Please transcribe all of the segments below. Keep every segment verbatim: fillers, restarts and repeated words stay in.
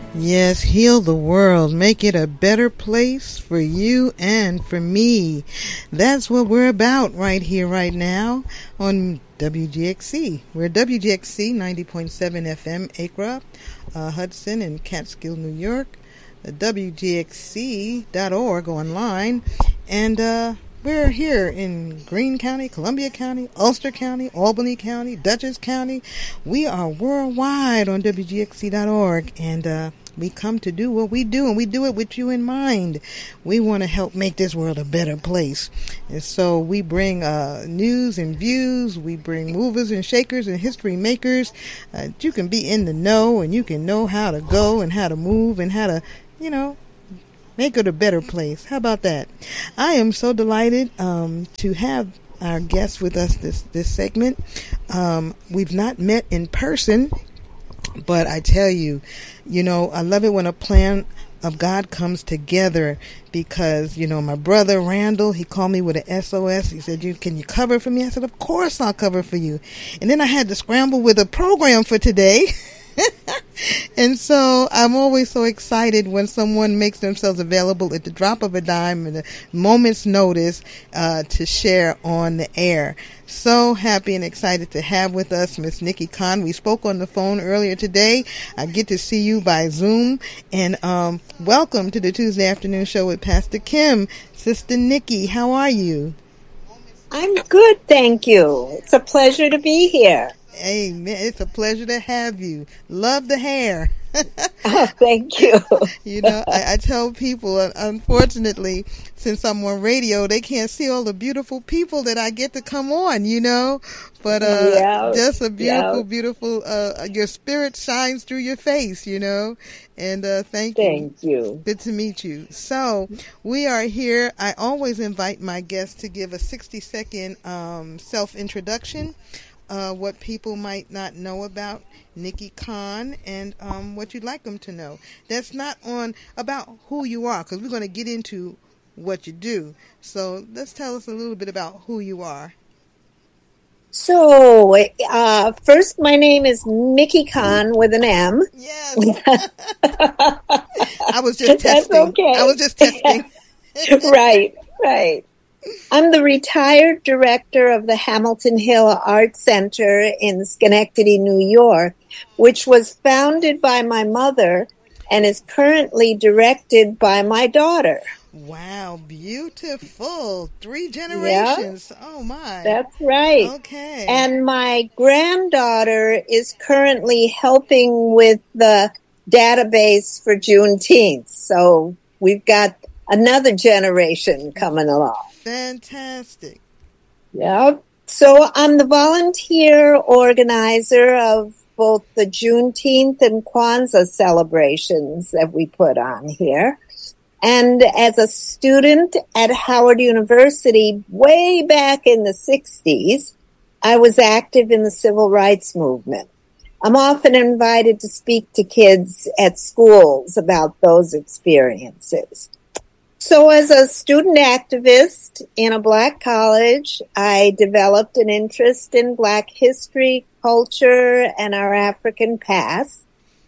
Yes, heal the world. Make it a better place for you and for me. That's what we're about right here, right now on W G X C. We're W G X C ninety point seven F M, Acra, uh, Hudson, and Catskill, New York. Uh, W G X C dot org online. And uh, we're here in Greene County, Columbia County, Ulster County, Albany County, Dutchess County. We are worldwide on W G X C dot org. And uh, we come to do what we do, and we do it with you in mind. We want to help make this world a better place. And so we bring uh, news and views. We bring movers and shakers and history makers. Uh, you can be in the know, and you can know how to go and how to move and how to, you know, make it a better place. How about that? I am so delighted um, to have our guests with us this, this segment. Um, we've not met in person, but I tell you, you know, I love it when a plan of God comes together, because, you know, my brother Randall, he called me with an S O S. He said, "You can you cover for me?" I said, "Of course I'll cover for you." And then I had to scramble with a program for today. And so I'm always so excited when someone makes themselves available at the drop of a dime and a moment's notice uh, to share on the air. So happy and excited to have with us Miss Nikki Kahn. We spoke on the phone earlier today. I get to see you by Zoom. And um, welcome to the Tuesday afternoon show with Pastor Kim. Sister Nikki, how are you? I'm good, thank you. It's a pleasure to be here. Amen. It's a pleasure to have you. Love the hair. Oh, thank you. You know, I, I tell people, uh, unfortunately, since I'm on radio, they can't see all the beautiful people that I get to come on, you know. But uh, yeah, just a beautiful, yeah. beautiful, uh, your spirit shines through your face, you know. And uh, thank, thank you. you. Good to meet you. So we are here. I always invite my guests to give a sixty-second um, self-introduction. Uh, what people might not know about Nikki Kahn, and um, what you'd like them to know. That's not on about who you are, because we're going to get into what you do. So let's tell us a little bit about who you are. So, uh, first, my name is Nikki Kahn with an M. Yes. I was just testing. That's okay. I was just testing. Right, right. I'm the retired director of the Hamilton Hill Art Center in Schenectady, New York, which was founded by my mother and is currently directed by my daughter. Wow, beautiful. Three generations. Yeah, oh, my. That's right. Okay. And my granddaughter is currently helping with the database for Juneteenth. So we've got another generation coming along. Fantastic. Yeah. So I'm the volunteer organizer of both the Juneteenth and Kwanzaa celebrations that we put on here. And as a student at Howard University way back in the sixties, I was active in the civil rights movement. I'm often invited to speak to kids at schools about those experiences. So as a student activist in a Black college, I developed an interest in Black history, culture, and our African past.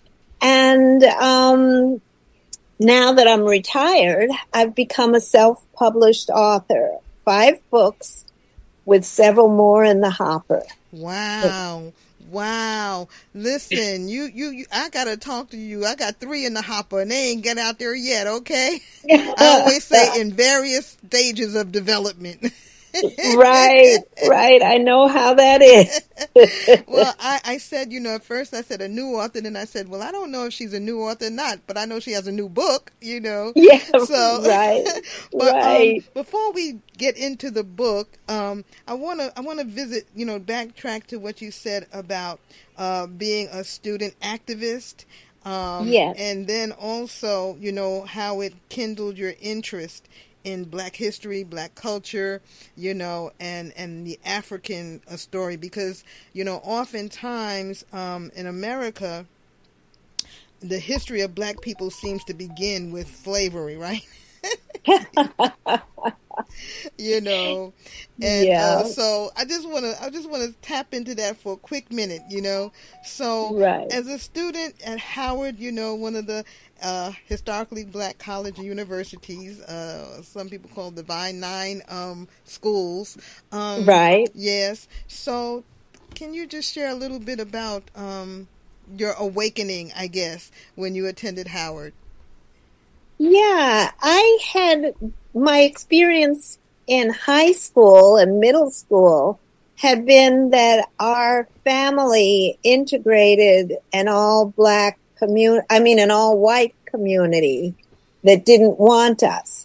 And um, now that I'm retired, I've become a self-published author, five books with several more in the hopper. Wow. Wow. Listen, you, you, you, I got to talk to you. I got three in the hopper and they ain't get out there yet, okay? I always say in various stages of development. Right, right. I know how that is. Well, I, I said, you know, at first I said a new author, then I said, well, I don't know if she's a new author or not, but I know she has a new book, you know. Yeah, so, right, but, right. Um, before we get into the book, um, I want to I want to visit, you know, backtrack to what you said about uh, being a student activist. Um, yes. And then also, you know, how it kindled your interest in Black history, Black culture, you know, and, and the African uh, story, because, you know, oftentimes um, in America, the history of Black people seems to begin with slavery, right? you know, and Yeah. uh, so I just want to I just want to tap into that for a quick minute, you know. So Right. as a student at Howard, you know, one of the uh, historically black college and universities, uh, some people call Divine Nine um, schools. Um, Right. yes. So can you just share a little bit about um, your awakening, I guess, when you attended Howard? Yeah, I had my experience in high school and middle school had been that our family integrated an all black community, I mean, an all white community that didn't want us.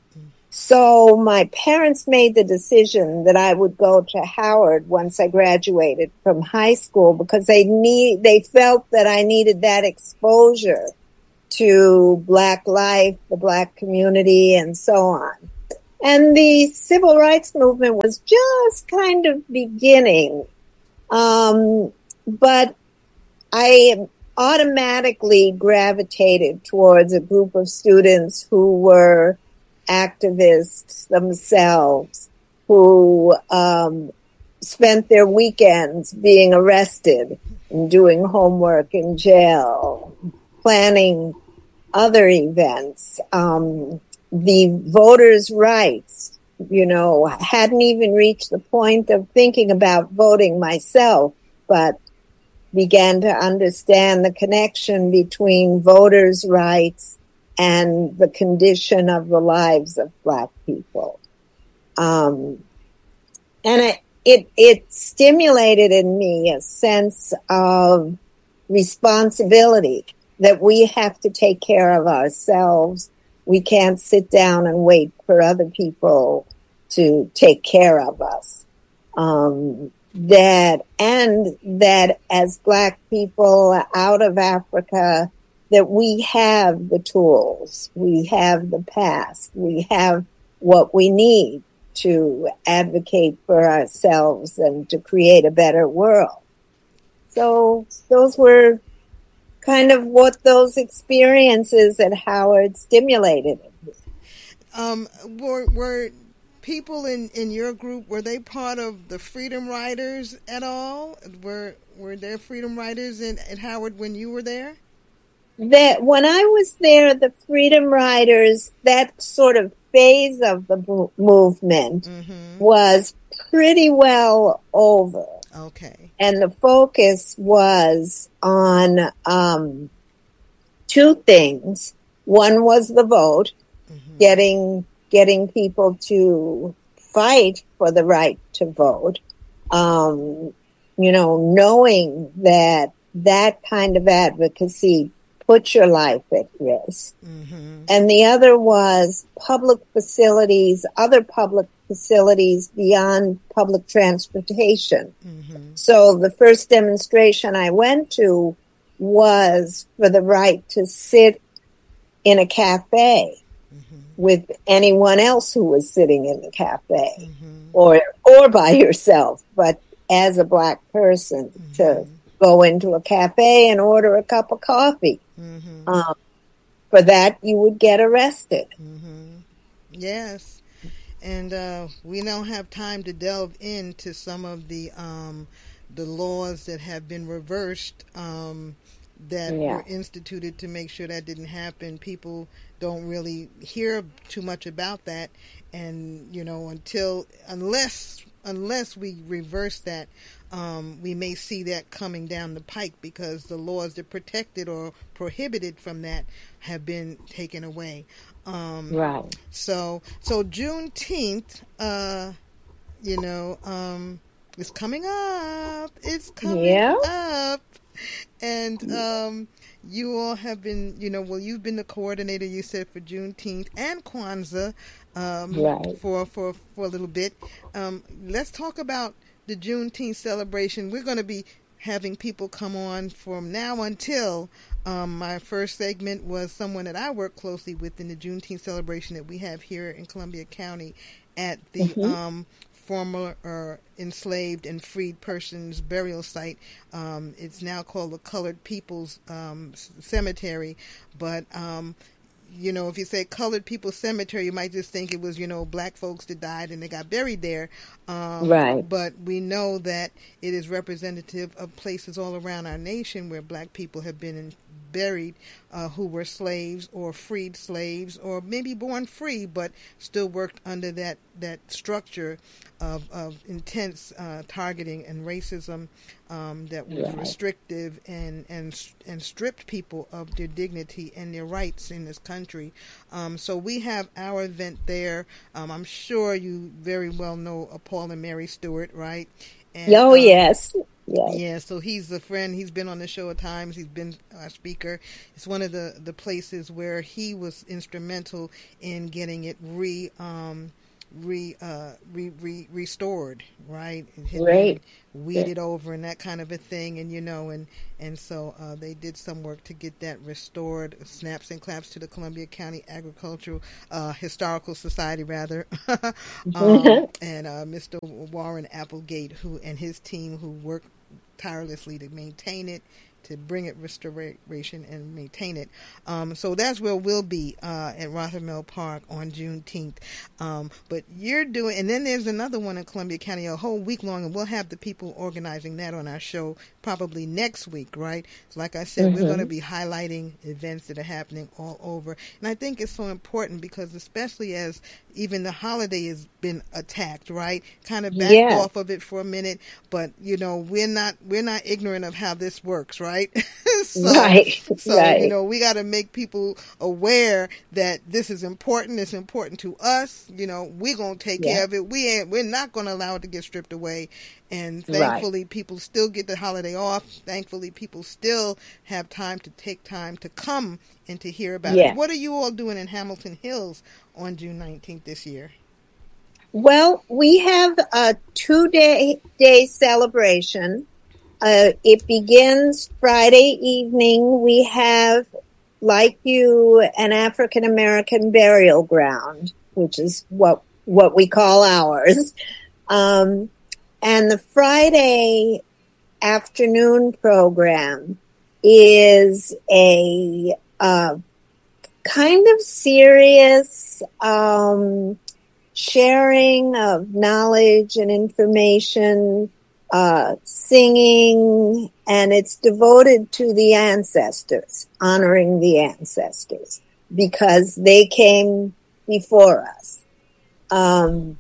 So my parents made the decision that I would go to Howard once I graduated from high school because they need, they felt that I needed that exposure to black life, the black community, and so on. And the civil rights movement was just kind of beginning. Um, but I automatically gravitated towards a group of students who were activists themselves, who um, spent their weekends being arrested and doing homework in jail, planning other events. Um, the voters' rights, you know, hadn't even reached the point of thinking about voting myself, but began to understand the connection between voters' rights and the condition of the lives of black people. Um, and it, it, it stimulated in me a sense of responsibility that we have to take care of ourselves. We can't sit down and wait for other people to take care of us. Um, that, and that as black people out of Africa, that we have the tools, we have the past, we have what we need to advocate for ourselves and to create a better world. So those were kind of what those experiences at Howard stimulated. Um, were, were people in, in your group, were they part of the Freedom Riders at all? Were were there Freedom Riders in, at Howard when you were there? That when I was there, the Freedom Riders, that sort of phase of the mo- movement mm-hmm. was pretty well over. Okay. And the focus was on um, two things. One was the vote, mm-hmm. getting getting people to fight for the right to vote. Um, you know, knowing that that kind of advocacy puts your life at risk. Mm-hmm. And the other was public facilities, other public facilities beyond public transportation. Mm-hmm. So the first demonstration I went to was for the right to sit in a cafe mm-hmm. with anyone else who was sitting in the cafe mm-hmm. or or by yourself, but as a black person mm-hmm. to go into a cafe and order a cup of coffee. Mm-hmm. Um, for that, you would get arrested. Mm-hmm. Yes. And uh, we don't have time to delve into some of the um, the laws that have been reversed um, that yeah. were instituted to make sure that didn't happen. People don't really hear too much about that, and you know, until unless unless we reverse that, um, we may see that coming down the pike because the laws that protected or prohibited from that have been taken away. Um, right. So, so Juneteenth, uh, you know, um, is coming up. It's coming yeah. up. And um, you all have been, you know, well, you've been the coordinator, you said, for Juneteenth and Kwanzaa um, right. for, for, for a little bit. Um, let's talk about the Juneteenth celebration. We're going to be having people come on from now until um, my first segment was someone that I work closely with in the Juneteenth celebration that we have here in Columbia County at the mm-hmm. um, former uh, enslaved and freed persons burial site. Um, it's now called the Colored People's um, Cemetery, but um, you know, if you say Colored People's Cemetery, you might just think it was, you know, black folks that died and they got buried there. Um, right. But we know that it is representative of places all around our nation where black people have been in, buried uh, who were slaves or freed slaves or maybe born free but still worked under that, that structure of, of intense uh, targeting and racism um, that was right. restrictive and, and and stripped people of their dignity and their rights in this country. Um, so we have our event there. Um, I'm sure you very well know uh, Paul and Mary Stewart, right? And, oh, um, yes. Yes. Yeah, so he's a friend. He's been on the show at times. He's been a speaker. It's one of the, the places where he was instrumental in getting it re um, re, uh, re, re restored, right? And hit- Right. weeded over and that kind of a thing, and you know, and and so uh, they did some work to get that restored. Snaps and claps to the Columbia County Agricultural uh, Historical Society, rather, um, and uh, Mister Warren Applegate, who and his team who worked tirelessly to maintain it, to bring it restoration and maintain it. Um, so that's where we'll be uh, at Rothermel Park on Juneteenth. Um, but you're doing, and then there's another one in Columbia County a whole week long, and we'll have the people organizing that on our show probably next week, right? So like I said, mm-hmm. we're going to be highlighting events that are happening all over. And I think it's so important because especially as even the holiday has been attacked, right? Kind of back yeah. off of it for a minute, but you know, we're not we're not ignorant of how this works, right? so, right. So right. you know, we got to make people aware that this is important. It's important to us. You know, we're gonna take yeah. care of it. We ain't. We're not gonna allow it to get stripped away. And thankfully, right. people still get the holiday off. Thankfully, people still have time to take time to come and to hear about yeah. it. What are you all doing in Hamilton Hills on June nineteenth this year? Well, we have a two-day day celebration. Uh, it begins Friday evening. We have, like you, an African-American burial ground, which is what what we call ours. Um, and the Friday afternoon program is a uh, kind of serious um, sharing of knowledge and information, uh, singing, and it's devoted to the ancestors, honoring the ancestors, because they came before us. Um,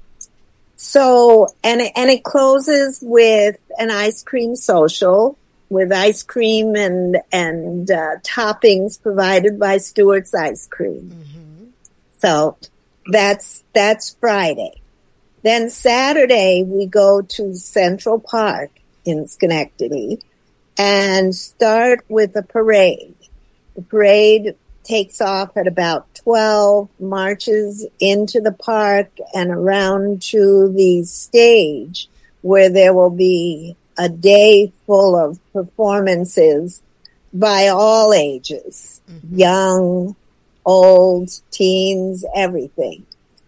so, and it, and it closes with an ice cream social with ice cream and, and, uh, toppings provided by Stewart's Ice Cream. Mm-hmm. So that's, that's Friday. Then Saturday we go to Central Park in Schenectady and start with a parade. The parade takes off at about twelve, marches into the park and around to the stage where there will be a day full of performances by all ages, mm-hmm. young, old, teens, everything.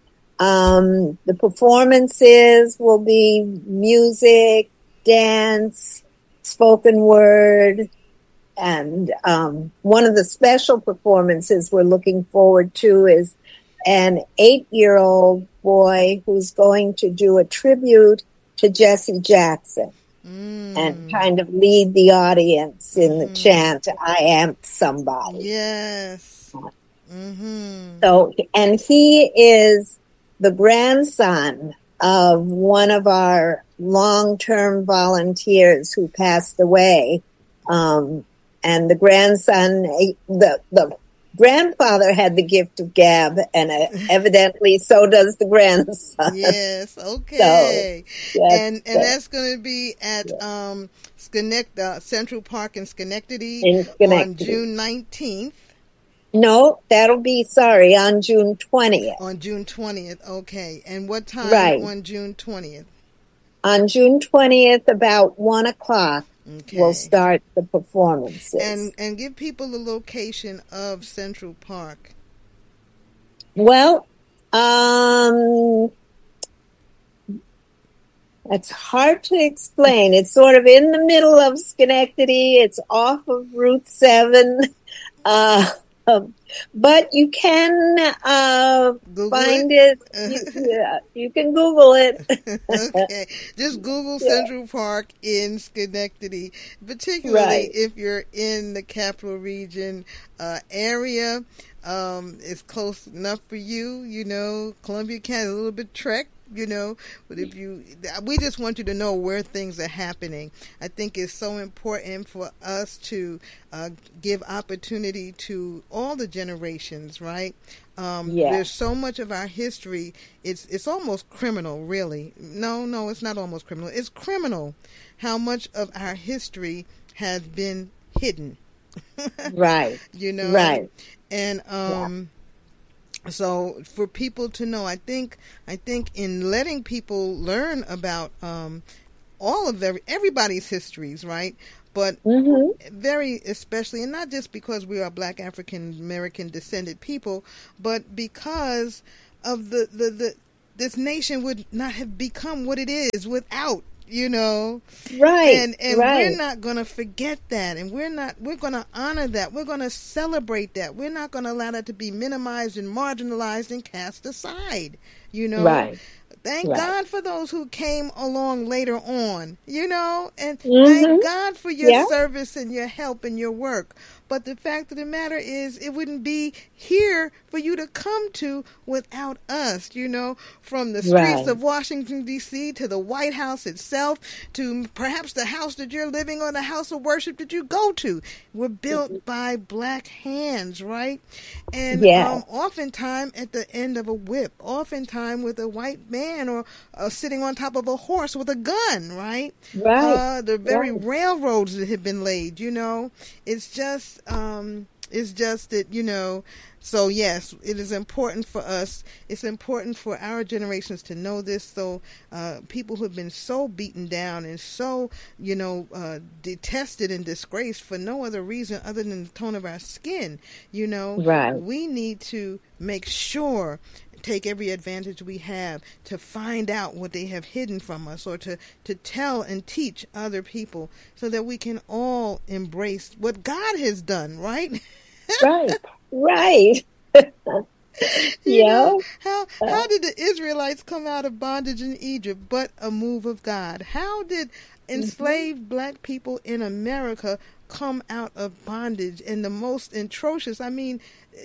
Um, the performances will be music, dance, spoken word, and um, one of the special performances we're looking forward to is an eight-year-old boy who's going to do a tribute to Jesse Jackson mm. and kind of lead the audience in the mm. chant, "I am somebody." Yes. Mm-hmm. So, and he is the grandson of one of our long-term volunteers who passed away. Um, and the grandson, the, the grandfather had the gift of gab, and uh, evidently so does the grandson. Yes, okay. So, yes, and and yes. that's going to be at yes. um, Schenect- uh, Central Park in Schenectady, in Schenectady on June nineteenth. No, that'll be, sorry, on June twentieth. On June twentieth, okay. And what time right. on June twentieth? On June twentieth, about one o'clock. Okay. We'll start the performances. And and give people the location of Central Park. Well, um, it's hard to explain. It's sort of in the middle of Schenectady. It's off of Route seven. Uh, Um, but you can uh, find it. it. You, yeah, you can Google it. Okay, just Google Yeah. Central Park in Schenectady, particularly Right. if you're in the capital region uh, area. Um, it's close enough for you. You know, Columbia County, a little bit trek. You know, but if you, we just want you to know where things are happening. I think it's so important for us to uh, give opportunity to all the generations, right? Um, Yeah. There's so much of our history. It's it's almost criminal, really. No, no, it's not almost criminal. It's criminal how much of our history has been hidden. Right. You know, Right. and um. So for people to know, I think I think in letting people learn about um, all of every, everybody's histories, right? But Mm-hmm. very especially, and not just because we are Black African American descended people, but because of the, the, the this nation would not have become what it is without. You know, Right. and and right. we're not going to forget that, and we're not we're going to honor that. We're going to celebrate that. We're not going to allow that to be minimized and marginalized and cast aside. You know, Right. thank Right. God for those who came along later on. You know, and Mhm. thank God for your Yeah. service and your help and your work. But the fact of the matter is, it wouldn't be here for you to come to without us, you know, from the streets Right. of Washington, D C to the White House itself, to perhaps the house that you're living or the house of worship that you go to. We're built by Black hands, right? And Yeah. um, oftentimes at the end of a whip, oftentimes with a white man or uh, sitting on top of a horse with a gun, right? Right. Uh, the very Right. railroads that have been laid, you know, it's just, um, it's just that, you know, so yes, it is important for us. It's important for our generations to know this. So uh, people who have been so beaten down and so, you know, uh, detested and disgraced for no other reason other than the tone of our skin, you know, Right. we need to make sure take every advantage we have to find out what they have hidden from us, or to, to tell and teach other people so that we can all embrace what God has done, right? Right. Right. You Yeah. know, how how did the Israelites come out of bondage in Egypt but a move of God? How did enslaved Black people in America come out of bondage in the most atrocious, I mean,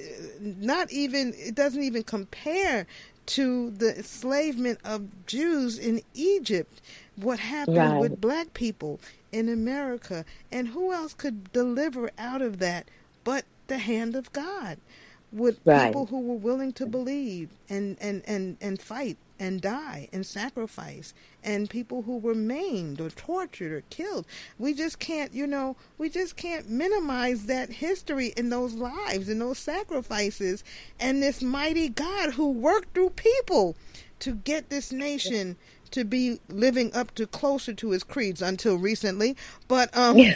not even, it doesn't even compare to the enslavement of Jews in Egypt. What happened Right. with Black people in America, and who else could deliver out of that but the hand of God, with Right. people who were willing to believe and, and, and, and fight and die and sacrifice, and people who were maimed or tortured or killed. We just can't, you know, we just can't minimize that history and those lives and those sacrifices and this mighty God who worked through people to get this nation to be living up to closer to his creeds until recently. But um Yeah.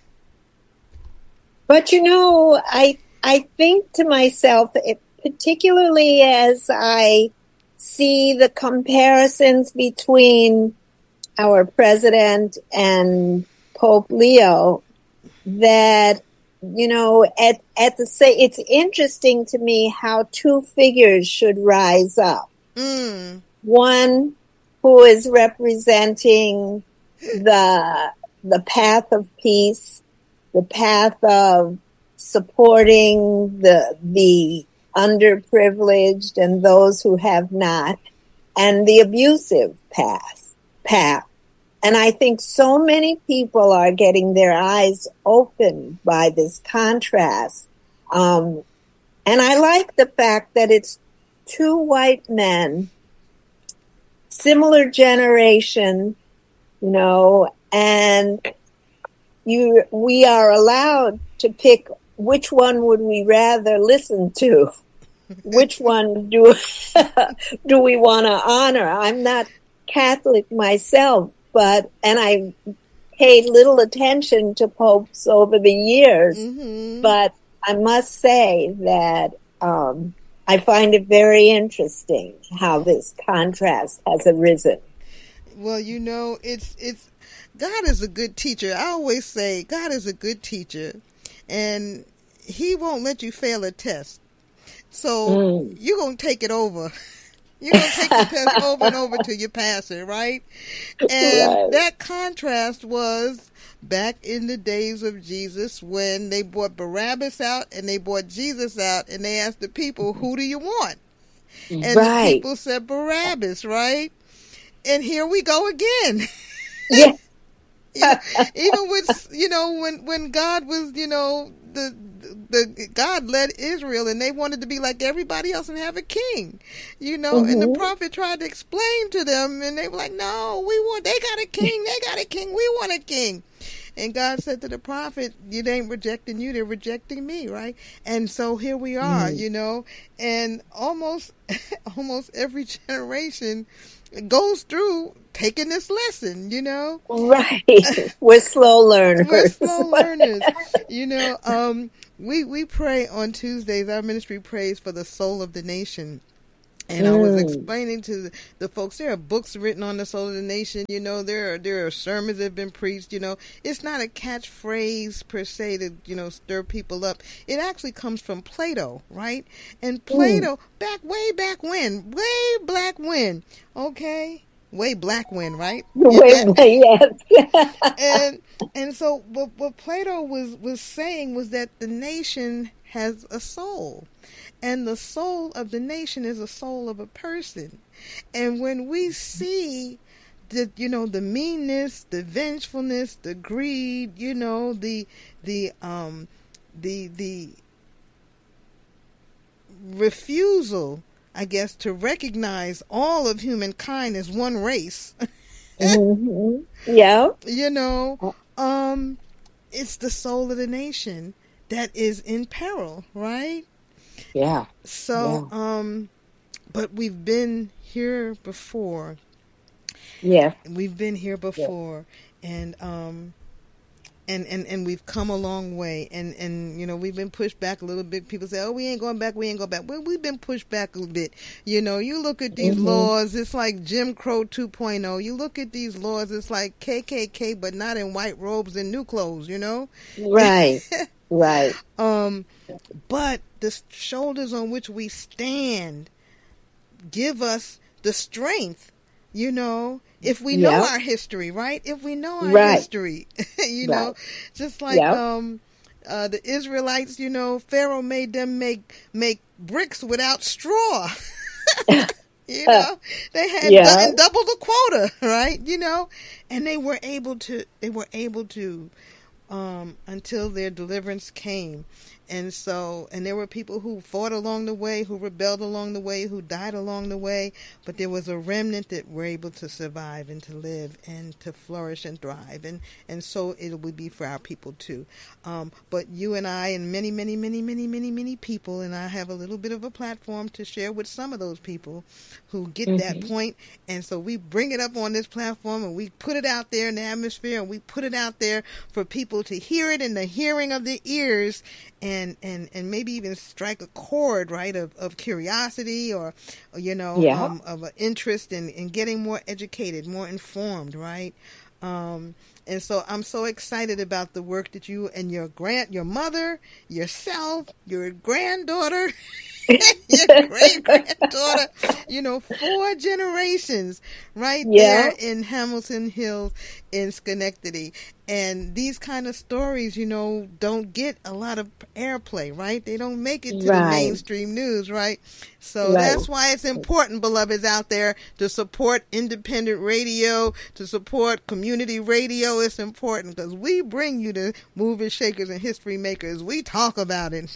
But you know, I I think to myself, it, particularly as I see the comparisons between our president and Pope Leo, that, you know, at at the say it's interesting to me how two figures should rise up. mm, One who is representing the the path of peace, the path of supporting the the underprivileged and those who have not, and the abusive path path. And I think so many people are getting their eyes opened by this contrast. Um, and I like the fact that it's two white men, similar generation, you know, and you, we are allowed to pick which one would we rather listen to. Which one do do we want to honor? I'm not Catholic myself, but and I paid little attention to popes over the years, mm-hmm. but I must say that um, I find it very interesting how this contrast has arisen. Well, you know, it's it's God is a good teacher. I always say God is a good teacher, and he won't let you fail a test. So Mm. you're going to take it over. You're going to take the test over and over till you pass it, right? And Right. that contrast was back in the days of Jesus when they brought Barabbas out and they brought Jesus out and they asked the people, who do you want? And Right. the people said Barabbas, right? And here we go again. Yeah. You know, even with, you know, when, when God was, you know, the, the God led Israel and they wanted to be like everybody else and have a king, you know, Mm-hmm. and the prophet tried to explain to them and they were like, no, we want, they got a king, they got a king, we want a king. And God said to the prophet, you ain't rejecting you, they're rejecting me, right? And so here we are, Mm. you know, and almost, almost every generation goes through taking this lesson, you know. Right. We're slow learners. We're slow learners. You know, um, we, we pray on Tuesdays, our ministry prays for the soul of the nation. And I was Mm. explaining to the, the folks, there are books written on the soul of the nation, you know, there are, there are sermons that have been preached, you know. It's not a catchphrase per se to, you know, stir people up. It actually comes from Plato, right? And Plato, mm. back, way back when, way back when, okay? Way black when, right? Way, yes. and and so what, what Plato was, was saying was that the nation has a soul. And the soul of the nation is a soul of a person. And when we see the, you know, the meanness, the vengefulness, the greed, you know, the, the, um, the, the refusal, I guess, to recognize all of humankind as one race. Mm-hmm. Yeah. You know, um, it's the soul of the nation that is in peril, right? Yeah. So, yeah. um, but we've been here before. Yeah. We've been here before, yeah. and um, and and and we've come a long way. And and you know, we've been pushed back a little bit. People say, "Oh, we ain't going back. We ain't going back." Well, we've been pushed back a little bit. You know, you look at these mm-hmm. laws. It's like Jim Crow two point oh. You look at these laws. It's like K K K, but not in white robes and new clothes. You know, right, right. Um, but the shoulders on which we stand give us the strength, you know, if we know yep. our history, right? If we know our right. history, you right. know, just like yep. um, uh, the Israelites, you know, Pharaoh made them make make bricks without straw. You know, they had yeah. du- and double the quota, right? You know, and they were able to, they were able to, um, until their deliverance came. And so, and there were people who fought along the way, who rebelled along the way, who died along the way, but there was a remnant that were able to survive and to live and to flourish and thrive. And, and so it would be for our people too. Um, but you and I and many, many, many, many, many, many people, and I have a little bit of a platform to share with some of those people who get mm-hmm. that point. And so we bring it up on this platform and we put it out there in the atmosphere and we put it out there for people to hear it in the hearing of their ears. And, and, and maybe even strike a chord, right, of, of curiosity or, or you know, yeah. um, of an interest in, in getting more educated, more informed, right? Um, and so I'm so excited about the work that you and your grand, your mother, yourself, your granddaughter, your great granddaughter, you know, four generations right yeah. there in Hamilton Hills in Schenectady. And these kind of stories, you know, don't get a lot of airplay, right? They don't make it to right. the mainstream news, right? So right. that's why it's important, beloveds out there, to support independent radio, to support community radio. It's important because we bring you the movers, shakers, and history makers. We talk about it.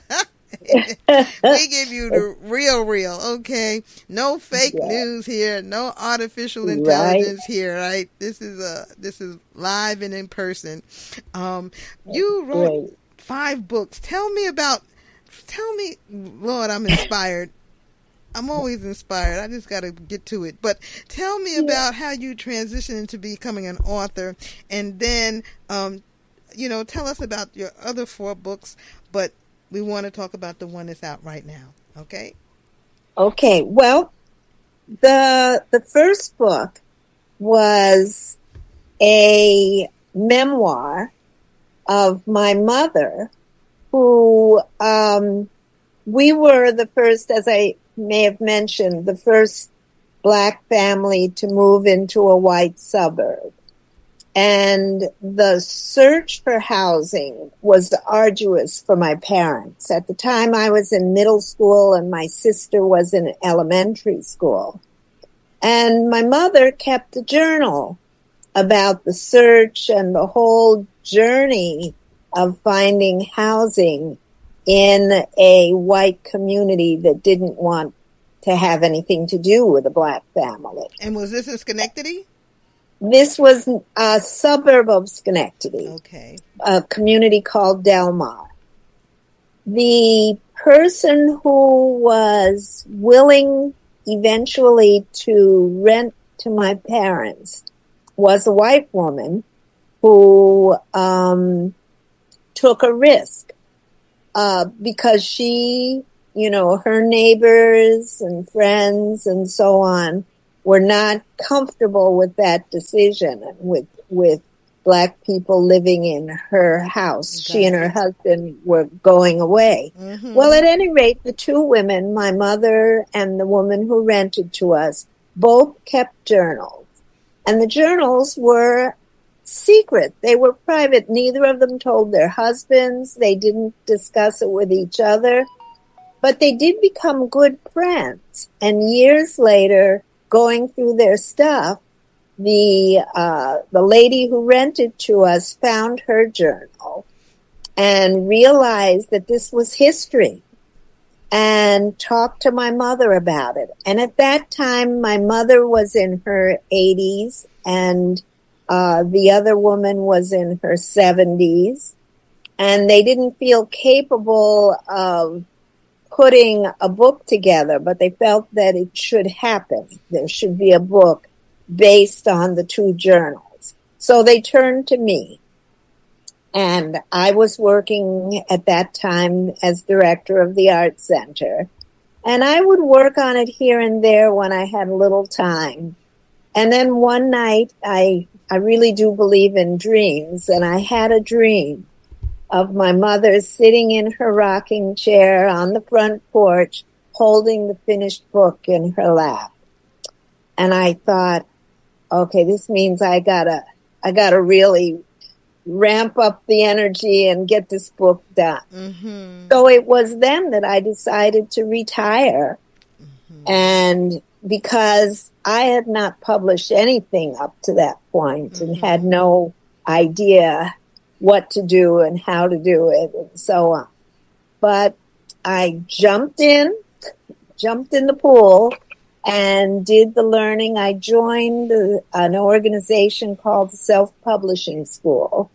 We give you the real, real, okay? No fake yeah. news here, no artificial intelligence right. here, right? This is a this is live and in person. Um, you wrote Great. five books. Tell me about. Tell me, Lord, I'm inspired. I'm always inspired. I just got to get to it. But tell me yeah. about how you transitioned into becoming an author, and then, um, you know, tell us about your other four books. But we want to talk about the one that's out right now. Okay. Okay. Well, the the first book was a memoir of my mother, who, um, we were the first, as I may have mentioned, the first Black family to move into a white suburb. And the search for housing was arduous for my parents. At the time, I was in middle school and my sister was in elementary school. And my mother kept a journal about the search and the whole journey of finding housing in a white community that didn't want to have anything to do with a Black family. And was this in Schenectady? This was a suburb of Schenectady, okay, a community called Delmar. The person who was willing eventually to rent to my parents was a white woman who um, took a risk uh, because she, you know, her neighbors and friends and so on were not comfortable with that decision, with with Black people living in her house. Got she and her it. husband were going away. Mm-hmm. Well, at any rate, the two women, my mother and the woman who rented to us, both kept journals. And the journals were secret. They were private. Neither of them told their husbands. They didn't discuss it with each other. But they did become good friends. And years later, going through their stuff, the uh, the lady who rented to us found her journal and realized that this was history and talked to my mother about it. And at that time, my mother was in her eighties and uh, the other woman was in her seventies. And they didn't feel capable of putting a book together, but they felt that it should happen. There should be a book based on the two journals. So they turned to me. And I was working at that time as director of the Art Center. And I would work on it here and there when I had a little time. And then one night, I, I really do believe in dreams, and I had a dream of my mother sitting in her rocking chair on the front porch, holding the finished book in her lap. And I thought, okay, this means I gotta, I gotta really ramp up the energy and get this book done. Mm-hmm. So it was then that I decided to retire. Mm-hmm. And because I had not published anything up to that point mm-hmm. and had no idea what to do and how to do it and so on. But I jumped in, jumped in the pool and did the learning. I joined uh, an organization called the Self-Publishing School.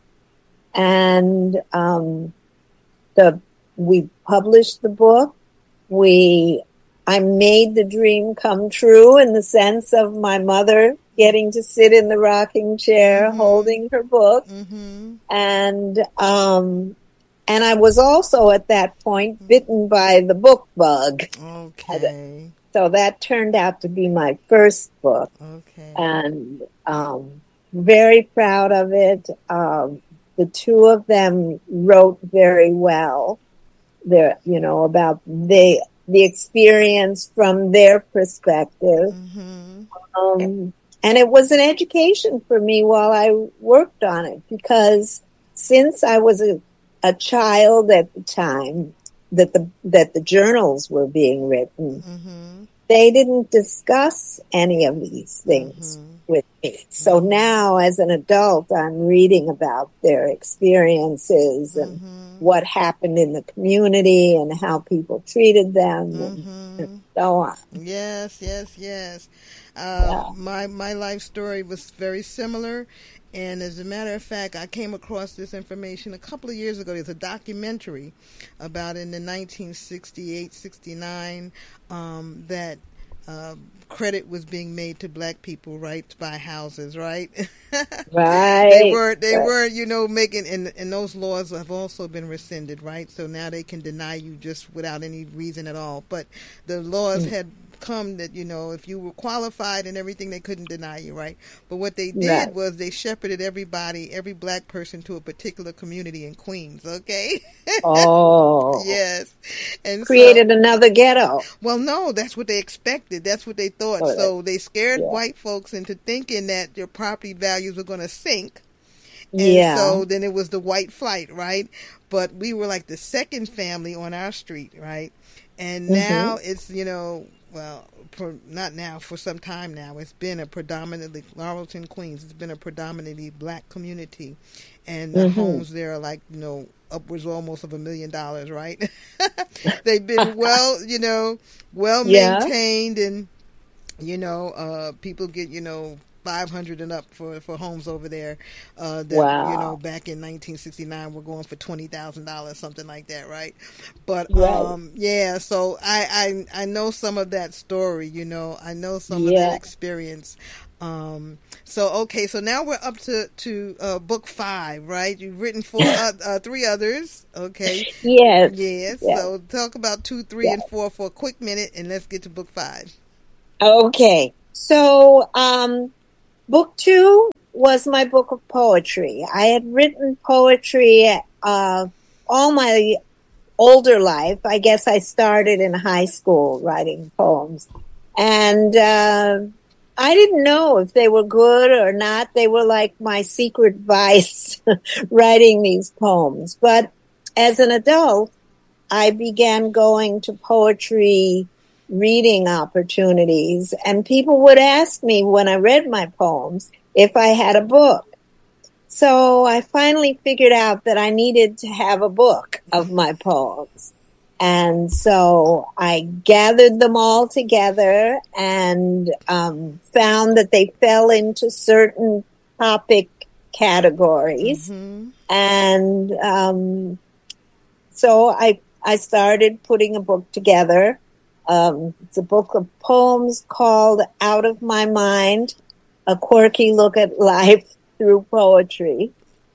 And um, the we published the book. We I made the dream come true in the sense of my mother getting to sit in the rocking chair, mm-hmm. holding her book. Mm-hmm. And, um, and I was also at that point bitten by the book bug. Okay. So that turned out to be my first book. Okay. And, um, very proud of it. Um, the two of them wrote very well. They're, you know, about the, the experience from their perspective. Mm-hmm. Um, And it was an education for me while I worked on it, because since I was a, a child at the time that the that the journals were being written, mm-hmm. they didn't discuss any of these things mm-hmm. with me. So mm-hmm. now, as an adult, I'm reading about their experiences and mm-hmm. what happened in the community and how people treated them mm-hmm. and, and so on. Yes, yes, yes. Uh, yeah. My my life story was very similar, and as a matter of fact, I came across this information a couple of years ago. There's a documentary about in the nineteen sixty-eight sixty-nine um, that uh, credit was being made to Black people, right, to buy houses, right? Right. They were they right. were you know making and and those laws have also been rescinded, right? So now they can deny you just without any reason at all. But the laws mm. had come that, you know, if you were qualified and everything, they couldn't deny you, right? But what they did Right. was they shepherded everybody, every black person to a particular community in Queens, okay? Oh. Yes. And Created so, another ghetto. well, no, that's what they expected. That's what they thought. Oh, So they scared yeah. white folks into thinking that their property values were going to sink. And Yeah. so then it was the white flight, right? But we were like the second family on our street, right? And now Mm-hmm. it's, you know, well, for, not now, for some time now, it's been a predominantly, Laurelton, Queens, it's been a predominantly black community. And the Mm-hmm. homes there are like, you know, upwards almost of a million dollars, right? They've been well, you know, well Yeah. maintained, and, you know, uh, people get, you know, five hundred and up for, for homes over there. Uh, that, Wow. you know, back in nineteen sixty-nine, we're going for twenty thousand dollars, something like that, right? But, Right. um, yeah, so I, I, I know some of that story, you know, I know some of Yeah. that experience. Um, so, okay, so now we're up to, to, uh, book five, right? You've written four, uh, uh, three others. Okay. Yes. Yes. Yes. So talk about two, three, Yeah. and four for a quick minute, and let's get to book five. Okay. So, um, book two was my book of poetry. I had written poetry, uh, all my older life. I guess I started in high school writing poems. And, uh, I didn't know if they were good or not. They were like my secret vice, writing these poems. But as an adult, I began going to poetry reading opportunities, and people would ask me when I read my poems if I had a book. So I finally figured out that I needed to have a book of my poems. And so I gathered them all together and um, found that they fell into certain topic categories. Mm-hmm. And um, so I, I started putting a book together. Um, it's a book of poems called Out of My Mind, A Quirky Look at Life Through Poetry.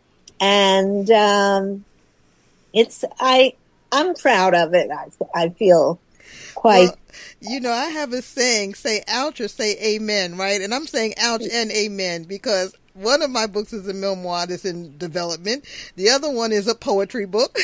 And um, it's, I, I'm proud of it. I, I feel quite. Well, you know, I have a saying, say ouch or say amen, right? And I'm saying ouch and amen because one of my books is a memoir that's in development. The other one is a poetry book.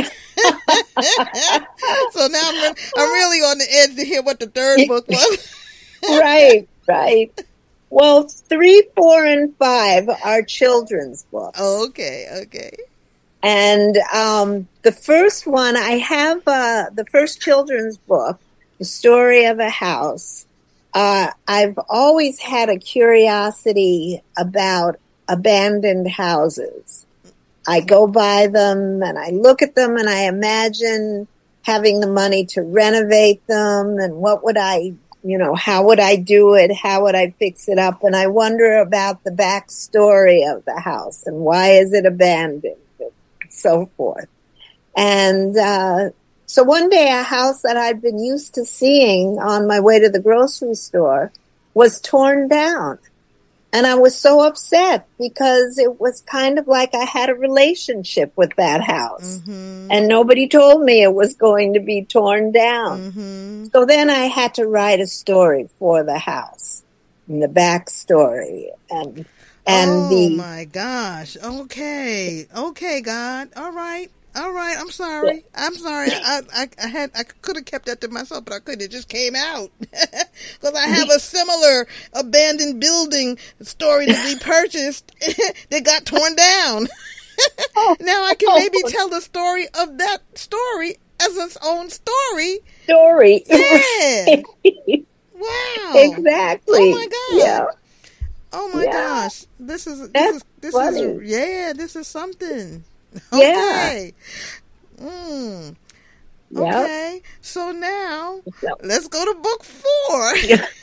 So now I'm, re- I'm really on the edge to hear what the third book was. Right, right. Well, three, four, and five are children's books. Oh, okay, okay. And um, the first one, I have uh, the first children's book, The Story of a House. Uh, I've always had a curiosity about abandoned houses. I go by them and I look at them and I imagine having the money to renovate them and what would I, you know, how would I do it? How would I fix it up? And I wonder about the backstory of the house and why is it abandoned and so forth. And uh, so one day a house that I'd been used to seeing on my way to the grocery store was torn down. And I was so upset because it was kind of like I had a relationship with that house. Mm-hmm. And nobody told me it was going to be torn down. Mm-hmm. So then I had to write a story for the house and the backstory and and oh the my gosh. Okay. Okay, God. All right. All right. I'm sorry. I'm sorry. I I, I had I could have kept that to myself, but I couldn't. It just came out because I have a similar abandoned building story that we purchased that got torn down. Now I can maybe tell the story of that story as its own story. story. Yeah. Wow. Exactly. Oh my God. Yeah. Oh my Yeah. gosh. This is this That's is this funny. is yeah, this is something. Yeah. Okay. Mm. Yep. Okay. So now Yep. let's go to book four.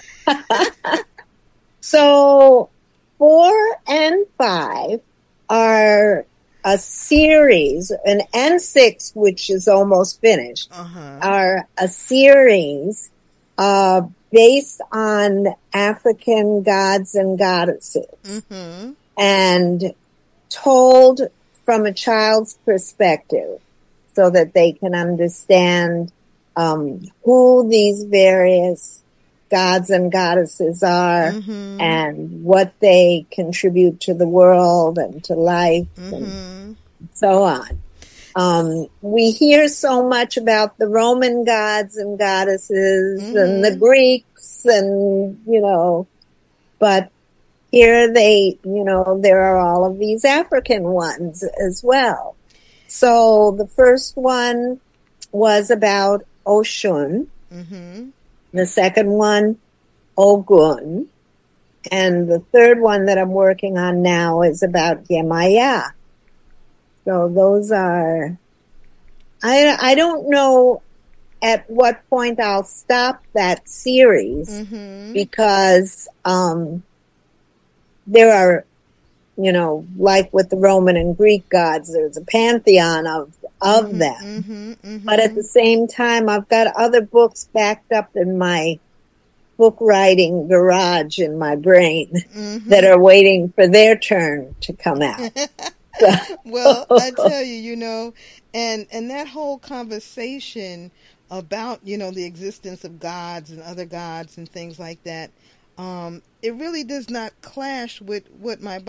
So four and five are a series, and, and six, which is almost finished, Uh-huh. are a series uh, based on African gods and goddesses Mm-hmm. and told from a child's perspective so that they can understand um, who these various gods and goddesses are Mm-hmm. and what they contribute to the world and to life Mm-hmm. and so on. Um, we hear so much about the Roman gods and goddesses Mm-hmm. and the Greeks and, you know, but here they, you know, there are all of these African ones as well. So the first one was about Oshun. Mm-hmm. The second one, Ogun. And the third one that I'm working on now is about Yemaya. So those are, I, I don't know at what point I'll stop that series Mm-hmm. because um, there are, you know, like with the Roman and Greek gods, there's a pantheon of, of Mm-hmm. them. Mm-hmm. Mm-hmm. But at the same time, I've got other books backed up in my book writing garage in my brain Mm-hmm. that are waiting for their turn to come out. Well, I tell you, you know, and and that whole conversation about, you know, the existence of gods and other gods and things like that, um, it really does not clash with what my